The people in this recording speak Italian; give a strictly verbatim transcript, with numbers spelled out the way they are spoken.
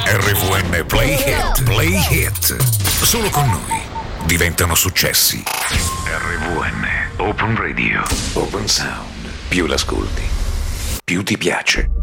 R V N Play Hit, Play Hit. Solo con noi diventano successi. R V N Open Radio, Open Sound. Più l'ascolti, più ti piace.